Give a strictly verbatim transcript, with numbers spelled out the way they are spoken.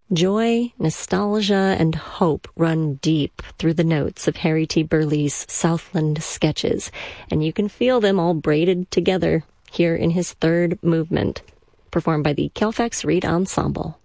Joy, nostalgia, and hope run deep through the notes of Harry T. Burleigh's Southland sketches, and you can feel them all braided together here in his third movement, performed by the Kalefax Reed Ensemble.